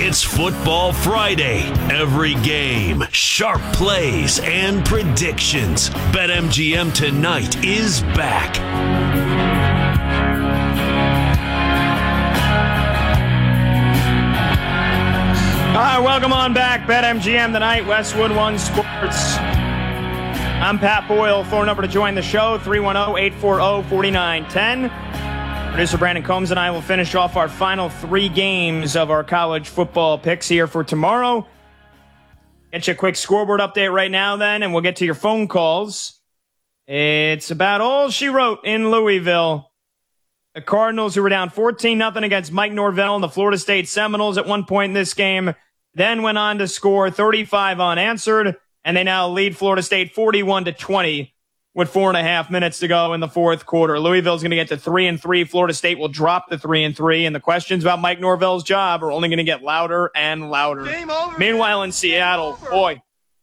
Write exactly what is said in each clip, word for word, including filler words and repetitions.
It's Football Friday. Every game, sharp plays, and predictions. BetMGM Tonight is back. All right, welcome on back. BetMGM Tonight, Westwood One Sports. I'm Pat Boyle. Phone number to join the show, three one zero, eight four zero, four nine one zero. Producer Brandon Combs and I will finish off our final three games of our college football picks here for tomorrow. Get you a quick scoreboard update right now then, and we'll get to your phone calls. It's about all she wrote in Louisville. The Cardinals, who were down fourteen nothing against Mike Norvell and the Florida State Seminoles at one point in this game, then went on to score thirty-five unanswered, and they now lead Florida State forty-one to twenty with four and a half minutes to go in the fourth quarter. Louisville's going to get to three and three. Florida State will drop the three and three, and the questions about Mike Norvell's job are only going to get louder and louder. Game over, Meanwhile, in Seattle, boy,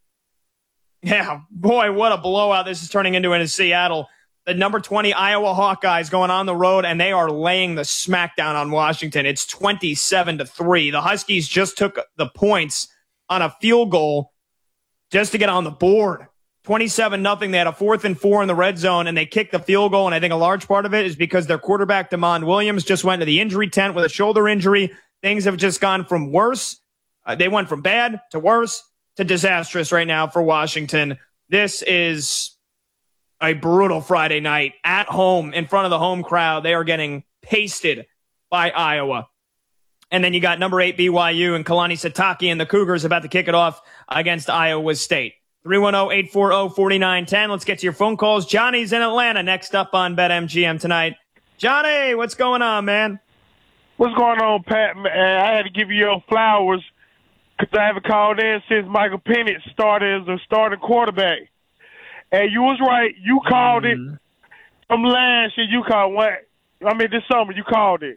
yeah, boy, what a blowout this is turning into in Seattle. The number twenty Iowa Hawkeyes going on the road, and they are laying the smackdown on Washington. It's twenty-seven to three. The Huskies just took the points on a field goal just to get on the board. twenty-seven nothing. They had a fourth and four in the red zone, and they kicked the field goal, and I think a large part of it is because their quarterback, DeMond Williams, just went to the injury tent with a shoulder injury. Things have just gone from worse. Uh, they went from bad to worse to disastrous right now for Washington. This is a brutal Friday night at home in front of the home crowd. They are getting pasted by Iowa. And then you got number eight B Y U and Kalani Sitake and the Cougars about to kick it off against Iowa State. three one zero, eight four zero, four nine one zero. Let's get to your phone calls. Johnny's in Atlanta next up on BetMGM Tonight. Johnny, what's going on, man? What's going on, Pat? Man, I had to give you your flowers because I haven't called in since Michael Penix started as a starting quarterback. And you was right. You called mm-hmm. it from last year. You called one. I mean, this summer you called it.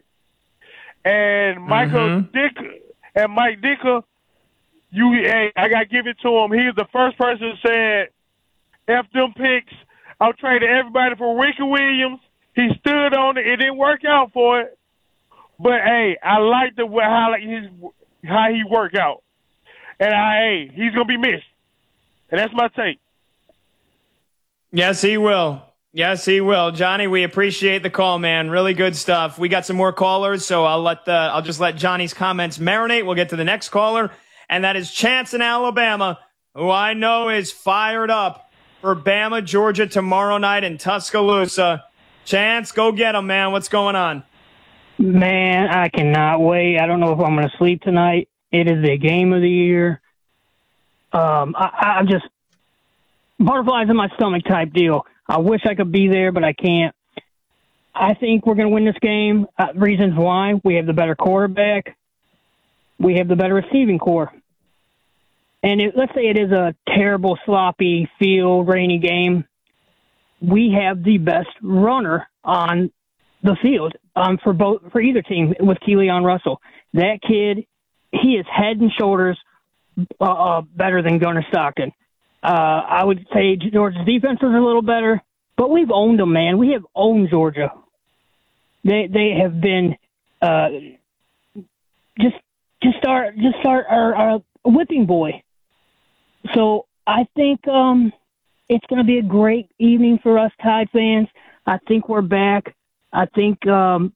And Michael mm-hmm. Dicker and Mike Dicker, you, hey, I got to give it to him. He was the first person who said, F them picks. I'll trade everybody for Ricky Williams. He stood on it. It didn't work out for it. But, hey, I like the way how, his, how he worked out. And, I, hey, he's going to be missed. And that's my take. Yes, he will. Yes, he will. Johnny, we appreciate the call, man. Really good stuff. We got some more callers, so I'll let the, I'll just let Johnny's comments marinate. We'll get to the next caller, and that is Chance in Alabama, who I know is fired up for Bama, Georgia tomorrow night in Tuscaloosa. Chance, go get him, man. What's going on? Man, I cannot wait. I don't know if I'm going to sleep tonight. It is the game of the year. Um, I, I'm just butterflies in my stomach type deal. I wish I could be there, but I can't. I think we're going to win this game. Uh, reasons why: we have the better quarterback, we have the better receiving core, and it, let's say it is a terrible, sloppy field, rainy game. We have the best runner on the field um, for both for either team with Keelan Russell. That kid, he is head and shoulders uh, uh, better than Gunnar Stockton. Uh, I would say Georgia's defense is a little better, but we've owned them, man. We have owned Georgia. They they have been uh, just just our just our, our, our whipping boy. So I think um, it's going to be a great evening for us Tide fans. I think we're back. I think um,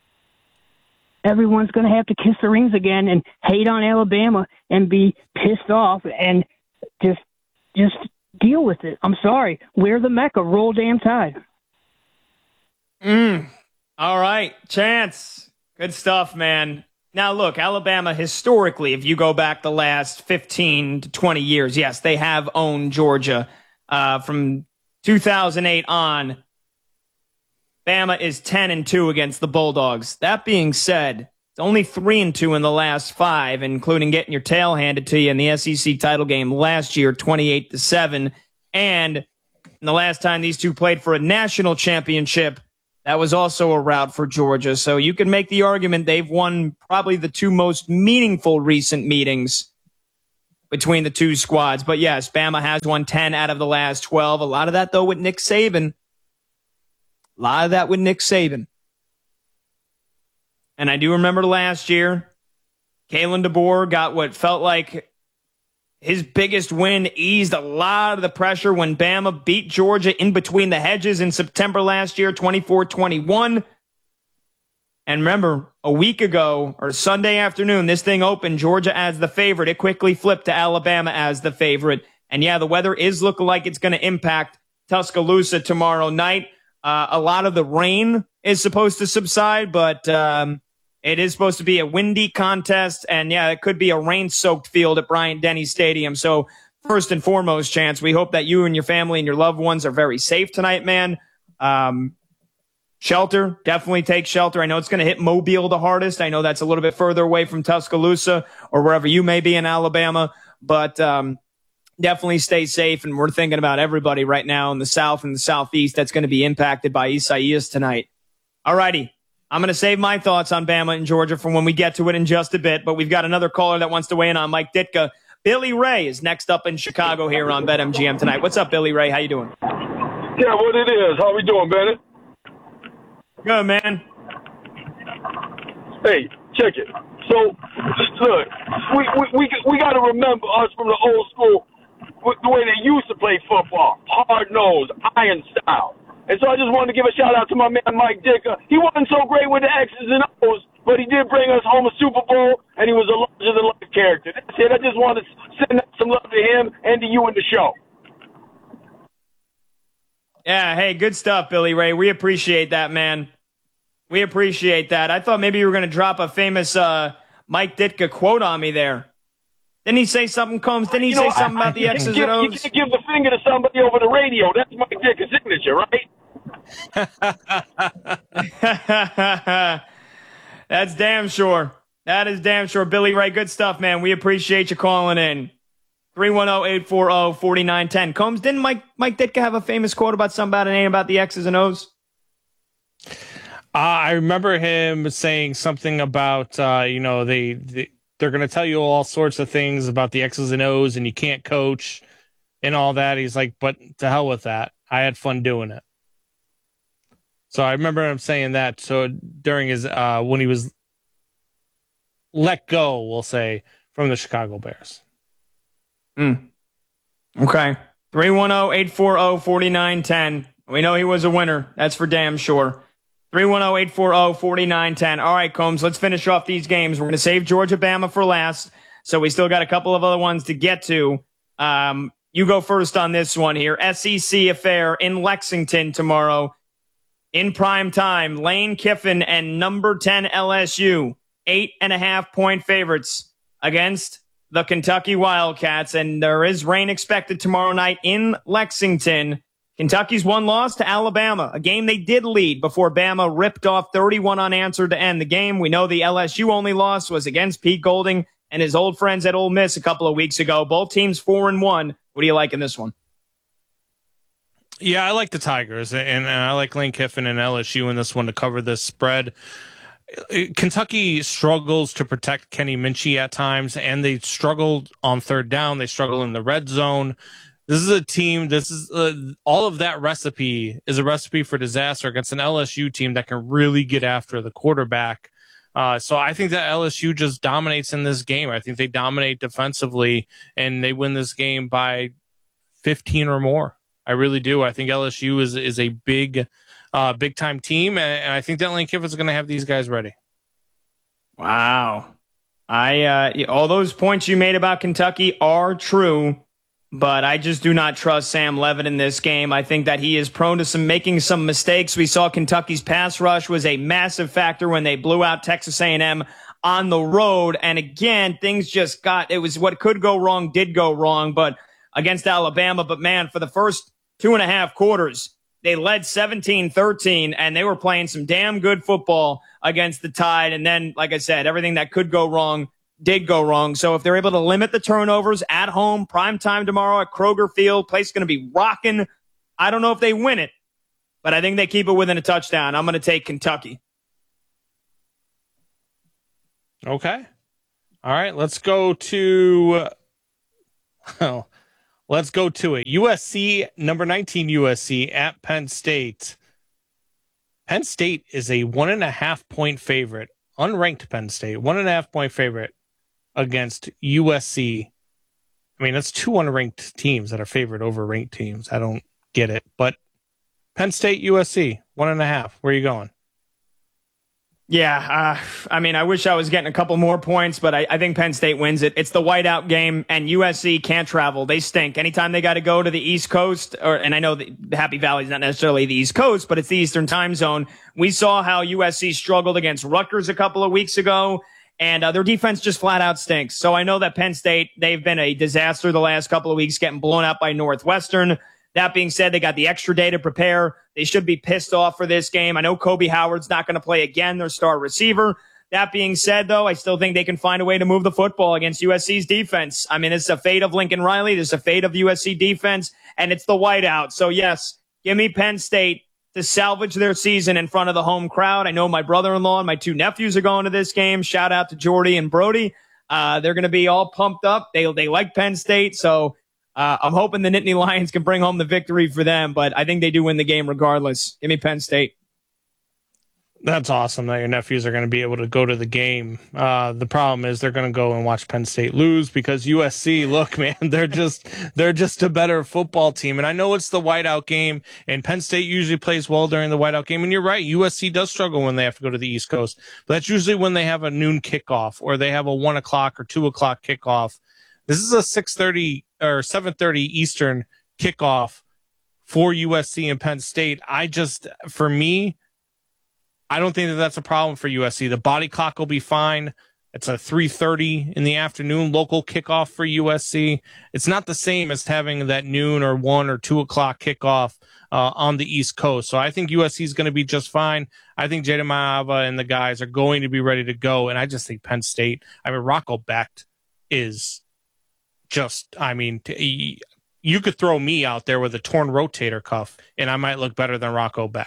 everyone's going to have to kiss the rings again and hate on Alabama and be pissed off and just. Just deal with it. I'm sorry. We're the Mecca. Roll damn Tide. Mm. All right. Chance. Good stuff, man. Now, look, Alabama, historically, if you go back the last fifteen to twenty years, yes, they have owned Georgia. Uh, from two thousand eight on, Bama is ten and two against the Bulldogs. That being said, it's only three and two in the last five, including getting your tail handed to you in the S E C title game last year, twenty-eight to seven. And the last time these two played for a national championship, that was also a rout for Georgia. So you can make the argument they've won probably the two most meaningful recent meetings between the two squads. But yes, Bama has won ten out of the last twelve. A lot of that, though, with Nick Saban. A lot of that with Nick Saban. And I do remember last year, Kalen DeBoer got what felt like his biggest win, eased a lot of the pressure when Bama beat Georgia in between the hedges in September last year, twenty-four twenty-one. And remember, a week ago, or Sunday afternoon, this thing opened, Georgia as the favorite. It quickly flipped to Alabama as the favorite. And yeah, the weather is looking like it's going to impact Tuscaloosa tomorrow night. Uh, a lot of the rain is supposed to subside, but um, it is supposed to be a windy contest. And yeah, it could be a rain-soaked field at Bryant-Denny Stadium. So first and foremost, Chance, we hope that you and your family and your loved ones are very safe tonight, man. Um, Shelter, definitely take shelter. I know it's going to hit Mobile the hardest. I know that's a little bit further away from Tuscaloosa or wherever you may be in Alabama, but um, definitely stay safe. And we're thinking about everybody right now in the South and the Southeast that's going to be impacted by Isaias tonight. All righty. I'm going to save my thoughts on Bama and Georgia for when we get to it in just a bit, but we've got another caller that wants to weigh in on Mike Ditka. Billy Ray is next up in Chicago here on BetMGM tonight. What's up, Billy Ray? How you doing? Yeah, what it is. How we doing, Bennett? Good, man. Hey, check it. So, look, we we we, we got to remember us from the old school, the way they used to play football, hard nosed, iron style. And so I just wanted to give a shout out to my man Mike Ditka. He wasn't so great with the X's and O's, but he did bring us home a Super Bowl, and he was a larger than life character. That's it. I just wanted to send some love to him and to you and the show. Yeah, hey, good stuff, Billy Ray. We appreciate that, man. We appreciate that. I thought maybe you were going to drop a famous uh, Mike Ditka quote on me there. Didn't he say something, Combs? Didn't he you say know, something I, about the X's give, and O's? You can't give the finger to somebody over the radio. That's Mike Ditka's signature, right? That's damn sure. That is damn sure. Billy Ray, good stuff, man. We appreciate you calling in. three one zero, eight four zero, four nine one zero. Combs, didn't Mike Mike Ditka have a famous quote about something about a name about the X's and O's? Uh, I remember him saying something about, uh, you know, they, they, they're going to tell you all sorts of things about the X's and O's and you can't coach and all that. He's like, but to hell with that. I had fun doing it. So I remember him saying that. So during his, uh, when he was let go, we'll say, from the Chicago Bears. Mm. Okay. three one zero, eight four zero, four nine one zero. We know he was a winner. That's for damn sure. three one zero, eight four zero, four nine one zero. All right, Combs, let's finish off these games. We're going to save Georgia Bama for last, so we still got a couple of other ones to get to. Um, you go first on this one here. S E C affair in Lexington tomorrow in prime time. Lane Kiffin and number ten L S U, eight and a half point favorites against the Kentucky Wildcats, and there is rain expected tomorrow night in Lexington. Kentucky's one loss to Alabama, a game they did lead before Bama ripped off thirty-one unanswered to end the game. We know the L S U only loss was against Pete Golding and his old friends at Ole Miss a couple of weeks ago. Both teams four and one. What do you like in this one? Yeah, I like the Tigers, and, and I like Lane Kiffin and L S U in this one to cover this spread. Kentucky struggles to protect Kenny Minchie at times, and they struggled on third down. They struggle in the red zone. This is a team, this is uh, all of that recipe is a recipe for disaster against an L S U team that can really get after the quarterback. Uh, so I think that L S U just dominates in this game. I think they dominate defensively, and they win this game by fifteen or more. I really do. I think L S U is is a big, uh, big time team, and, and I think that Lane Kiffin's going to have these guys ready. Wow, I uh, all those points you made about Kentucky are true, but I just do not trust Sam Levitt in this game. I think that he is prone to some making some mistakes. We saw Kentucky's pass rush was a massive factor when they blew out Texas A and M on the road, and again, things just got it was what could go wrong did go wrong, but against Alabama. But man, for the first two and a half quarters, they led seventeen thirteen, and they were playing some damn good football against the Tide. And then, like I said, everything that could go wrong did go wrong. So if they're able to limit the turnovers at home, prime time tomorrow at Kroger Field, place going to be rocking. I don't know if they win it, but I think they keep it within a touchdown. I'm going to take Kentucky. Okay. All right, let's go to well, let's go to it. U S C, number nineteen U S C at Penn State. Penn State is a one and a half point favorite. Unranked Penn State, one and a half point favorite against U S C. I mean, that's two unranked teams that are favored over ranked teams. I don't get it. But Penn State, U S C, one and a half. Where are you going? Yeah, uh, I mean, I wish I was getting a couple more points, but I, I think Penn State wins it. It's the whiteout game, and U S C can't travel. They stink. Anytime they got to go to the East Coast, or and I know the Happy Valley is not necessarily the East Coast, but it's the Eastern time zone. We saw how U S C struggled against Rutgers a couple of weeks ago, and uh, their defense just flat out stinks. So I know that Penn State, they've been a disaster the last couple of weeks, getting blown out by Northwestern. That being said, they got the extra day to prepare. They should be pissed off for this game. I know Kobe Howard's not going to play again, their star receiver. That being said, though, I still think they can find a way to move the football against U S C's defense. I mean, it's a fate of Lincoln Riley. There's a fate of U S C defense, and it's the whiteout. So, yes, give me Penn State to salvage their season in front of the home crowd. I know my brother-in-law and my two nephews are going to this game. Shout out to Jordy and Brody. Uh, they're going to be all pumped up. They, they like Penn State, so... Uh, I'm hoping the Nittany Lions can bring home the victory for them, but I think they do win the game regardless. Give me Penn State. That's awesome that your nephews are going to be able to go to the game. Uh, the problem is they're going to go and watch Penn State lose because U S C, look, man, they're just they're just a better football team. And I know it's the whiteout game, and Penn State usually plays well during the whiteout game. And you're right, U S C does struggle when they have to go to the East Coast. But that's usually when they have a noon kickoff or they have a one o'clock or two o'clock kickoff. This is a six thirty or seven thirty Eastern kickoff for U S C and Penn State. I just, for me, I don't think that that's a problem for U S C. The body clock will be fine. It's a three thirty in the afternoon local kickoff for U S C. It's not the same as having that noon or one or two o'clock kickoff uh, on the East Coast. So I think U S C is going to be just fine. I think Jada Maava and the guys are going to be ready to go. And I just think Penn State, I mean, Rocco Becht is just, I mean, t- you could throw me out there with a torn rotator cuff and I might look better than Rocco Becht.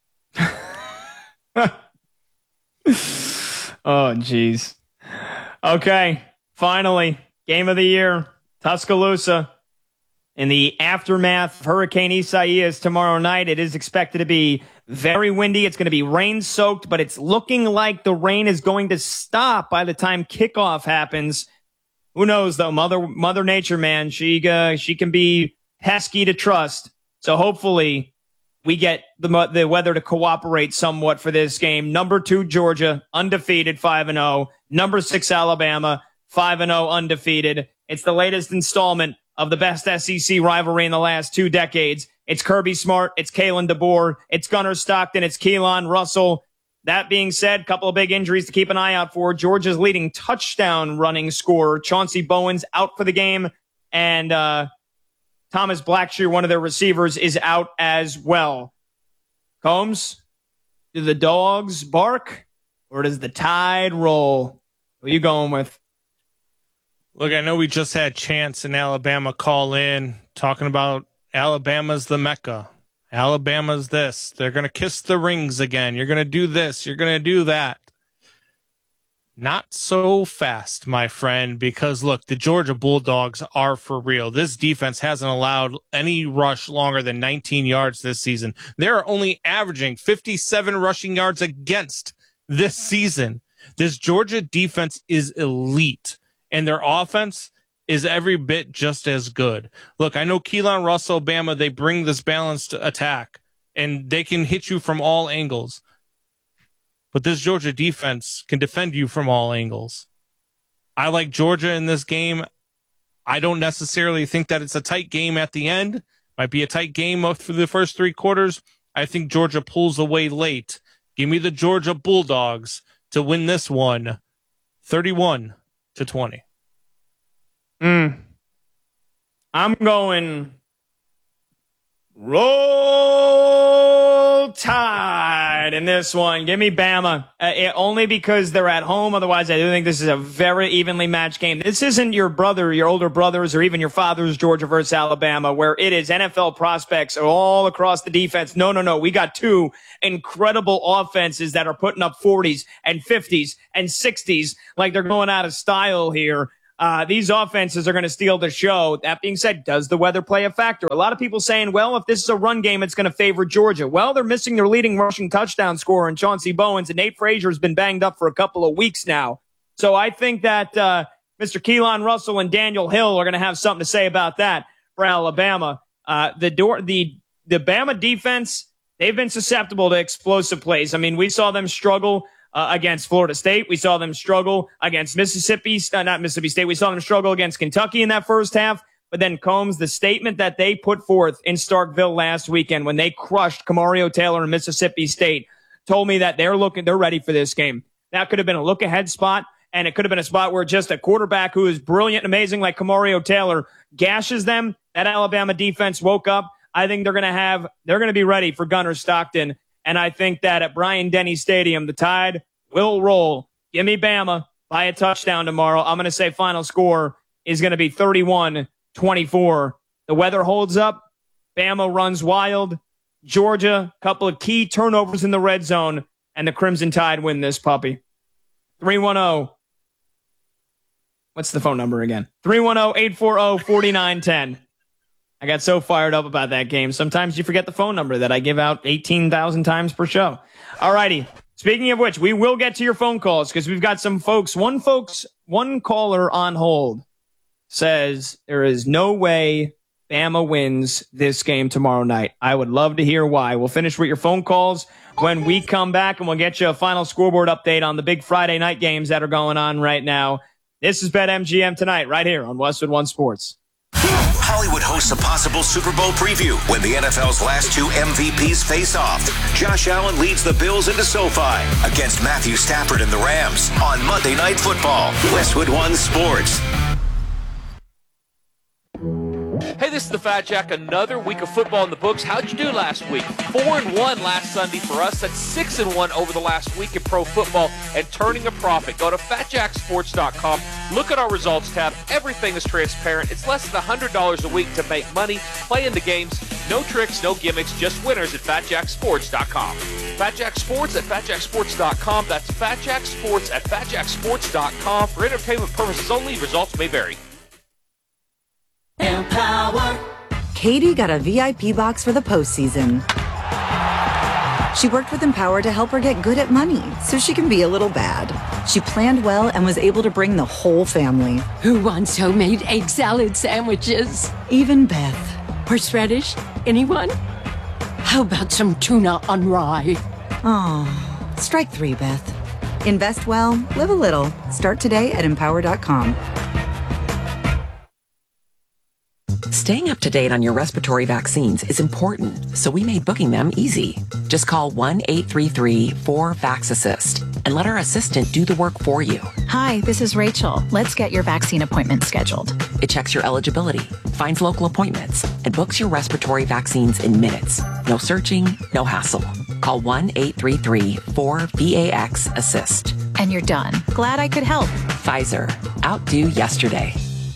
Oh, jeez. Okay, finally, game of the year, Tuscaloosa. In the aftermath of Hurricane Isaias tomorrow night, it is expected to be very windy. It's going to be rain-soaked, but it's looking like the rain is going to stop by the time kickoff happens. Who knows, though? Mother Mother Nature, man, she uh, she can be pesky to trust. So hopefully we get the the weather to cooperate somewhat for this game. Number two, Georgia, undefeated, five and oh. Number six, Alabama, five and oh, undefeated. It's the latest installment of the best S E C rivalry in the last two decades. It's Kirby Smart, it's Kalen DeBoer, it's Gunnar Stockton, it's Keelan Russell. That being said, a couple of big injuries to keep an eye out for. Georgia's leading touchdown running scorer, Chauncey Bowen's out for the game, and uh, Thomas Blackshear, one of their receivers, is out as well. Combs, do the dogs bark, or does the tide roll? Who are you going with? Look, I know we just had Chance in Alabama call in talking about Alabama's the Mecca. Alabama's this. They're going to kiss the rings again. You're going to do this. You're going to do that. Not so fast, my friend, because, look, the Georgia Bulldogs are for real. This defense hasn't allowed any rush longer than nineteen yards this season. They're only averaging fifty-seven rushing yards against this season. This Georgia defense is elite, and their offense is every bit just as good. Look, I know Keelan Russell, Bama, they bring this balanced attack, and they can hit you from all angles. But this Georgia defense can defend you from all angles. I like Georgia in this game. I don't necessarily think that it's a tight game at the end. Might be a tight game for the first three quarters. I think Georgia pulls away late. Give me the Georgia Bulldogs to win this one, thirty-one to twenty. Mm. I'm going Roll Tide in this one. Give me Bama. Uh, it, only because they're at home. Otherwise, I do think this is a very evenly matched game. This isn't your brother, your older brothers, or even your father's Georgia versus Alabama, where it is N F L prospects all across the defense. No, no, no. We got two incredible offenses that are putting up forties and fifties and sixties like they're going out of style here. Uh, these offenses are going to steal the show. That being said, does the weather play a factor? A lot of people saying, well, if this is a run game, it's going to favor Georgia. Well, they're missing their leading rushing touchdown scorer in Chauncey Bowens, and Nate Frazier has been banged up for a couple of weeks now. So I think that uh, Mister Keelan Russell and Daniel Hill are going to have something to say about that for Alabama. Uh, the door, the, the Bama defense, they've been susceptible to explosive plays. I mean, we saw them struggle uh, against Florida State. We saw them struggle against Mississippi, uh, not Mississippi State. We saw them struggle against Kentucky in that first half. But then Combs, the statement that they put forth in Starkville last weekend when they crushed Camario Taylor and Mississippi State told me that they're looking, they're ready for this game. That could have been a look ahead spot, and it could have been a spot where just a quarterback who is brilliant and amazing like Camario Taylor gashes them. That Alabama defense woke up. I think they're going to have, they're going to be ready for Gunnar Stockton. And I think that at Bryant-Denny Stadium, the Tide will roll. Give me Bama by a touchdown tomorrow. I'm going to say final score is going to be thirty-one twenty-four. The weather holds up. Bama runs wild. Georgia, couple of key turnovers in the red zone, and the Crimson Tide win this puppy. three one zero. What's the phone number again? three one zero, eight four zero, four nine one zero. I got so fired up about that game. Sometimes you forget the phone number that I give out eighteen thousand times per show. All righty. Speaking of which, we will get to your phone calls because we've got some folks. One folks, one caller on hold says there is no way Bama wins this game tomorrow night. I would love to hear why. We'll finish with your phone calls when we come back, and we'll get you a final scoreboard update on the big Friday night games that are going on right now. This is BetMGM Tonight right here on Westwood One Sports. Hollywood hosts a possible Super Bowl preview when the N F L's last two M V Ps face off. Josh Allen leads the Bills into SoFi against Matthew Stafford and the Rams on Monday Night Football. Westwood One Sports. Hey, this is the Fat Jack. Another week of football in the books. How'd you do last week? Four and one last Sunday for us. That's six and one over the last week in pro football and turning a profit. Go to fat jack sports dot com. Look at our results tab. Everything is transparent. It's less than one hundred dollars a week to make money. Play in the games. No tricks, no gimmicks, just winners at fat jack sports dot com. Fat Jack Sports at fat jack sports dot com. That's Fat Jack Sports at fat jack sports dot com. For entertainment purposes only, results may vary. Empower. Katie got a V I P box for the postseason. She worked with Empower to help her get good at money so she can be a little bad. She planned well and was able to bring the whole family. Who wants homemade egg salad sandwiches? Even Beth. Horseradish? Anyone? How about some tuna on rye? Oh, strike three, Beth. Invest well, live a little. Start today at empower dot com. Staying up to date on your respiratory vaccines is important, so we made booking them easy. Just call one eight three three, four, VAX assist and let our assistant do the work for you. Hi, this is Rachel. Let's get your vaccine appointment scheduled. It checks your eligibility, finds local appointments, and books your respiratory vaccines in minutes. No searching, no hassle. Call one eight three three, four, VAX assist. And you're done. Glad I could help. Pfizer. Outdo yesterday.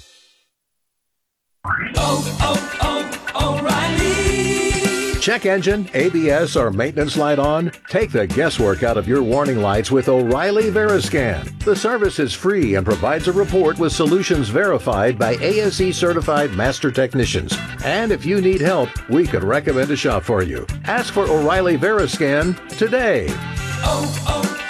Oh, oh, oh, O'Reilly. Check engine, A B S, or maintenance light on? Take the guesswork out of your warning lights with O'Reilly Veriscan. The service is free and provides a report with solutions verified by A S E certified master technicians. And if you need help, we could recommend a shop for you. Ask for O'Reilly Veriscan today. Oh,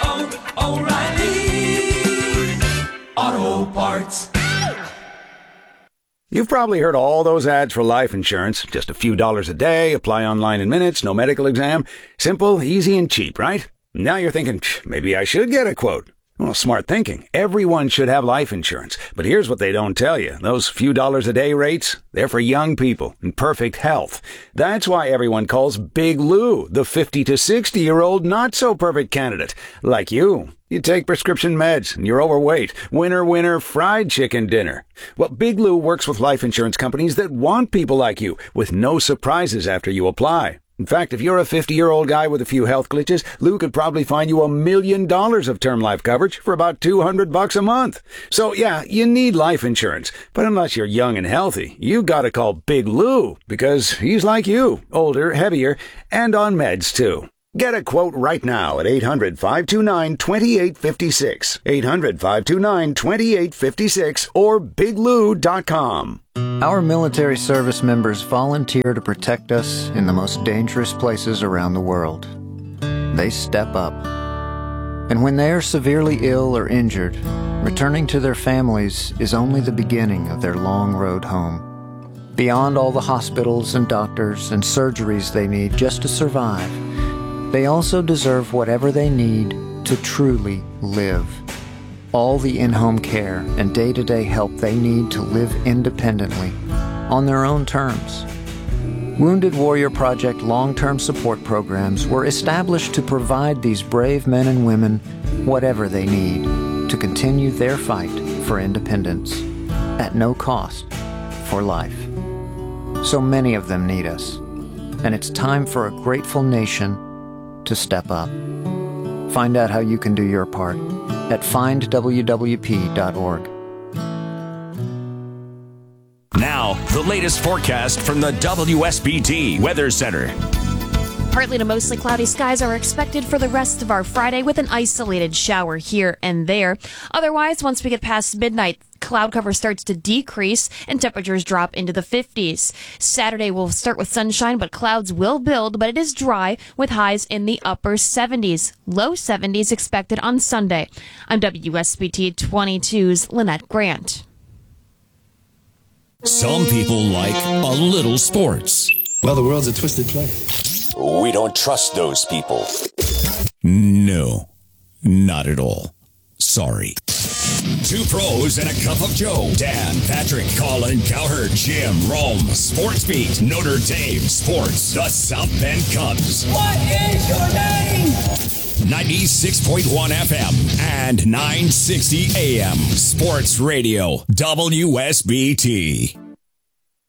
oh, oh, O'Reilly Auto Parts. You've probably heard all those ads for life insurance. Just a few dollars a day, apply online in minutes, no medical exam. Simple, easy, and cheap, right? Now you're thinking, maybe I should get a quote. Well, smart thinking. Everyone should have life insurance. But here's what they don't tell you. Those few dollars a day rates, they're for young people in perfect health. That's why everyone calls Big Lou the fifty to sixty-year-old not-so-perfect candidate. Like you. You take prescription meds, and you're overweight. Winner, winner, fried chicken dinner. Well, Big Lou works with life insurance companies that want people like you, with no surprises after you apply. In fact, if you're a fifty-year-old guy with a few health glitches, Lou could probably find you a million dollars of term life coverage for about two hundred bucks a month. So, yeah, you need life insurance. But unless you're young and healthy, you gotta call Big Lou, because he's like you, older, heavier, and on meds, too. Get a quote right now at eight hundred, five two nine, two eight five six, eight hundred, five two nine, two eight five six, or big lou dot com. Our military service members volunteer to protect us in the most dangerous places around the world. They step up. And when they are severely ill or injured, returning to their families is only the beginning of their long road home. Beyond all the hospitals and doctors and surgeries they need just to survive, they also deserve whatever they need to truly live. All the in-home care and day-to-day help they need to live independently, on their own terms. Wounded Warrior Project long-term support programs were established to provide these brave men and women whatever they need to continue their fight for independence, at no cost, for life. So many of them need us, and it's time for a grateful nation to step up. Find out how you can do your part at find w w p dot org. Now, the latest forecast from the W S B T Weather Center. Partly to mostly cloudy skies are expected for the rest of our Friday with an isolated shower here and there. Otherwise, once we get past midnight, cloud cover starts to decrease and temperatures drop into the fifties. Saturday will start with sunshine, but clouds will build, but it is dry with highs in the upper seventies. Low seventies expected on Sunday. I'm W S B T twenty-two's Lynette Grant. Some people like a little sports. Well, the world's a twisted place. We don't trust those people. No, not at all. Sorry. Two pros and a cup of Joe. Dan, Patrick, Colin, Cowherd, Jim, Rome, Sports Beat, Notre Dame Sports, the South Bend Cubs. What is your name? ninety-six point one F M and nine sixty A M. Sports Radio, W S B T.